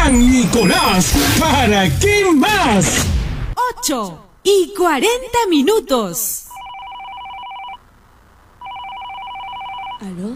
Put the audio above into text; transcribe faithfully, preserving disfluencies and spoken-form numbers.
San Nicolás, ¿para qué más? ocho y cuarenta minutos. ¿Aló?